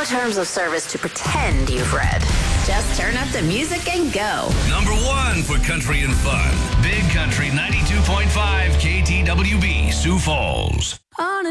no terms of service to pretend you've read. Just turn up the music and go. Number 1 for country and fun. Big Country 92.5 KTWB, Sioux Falls. On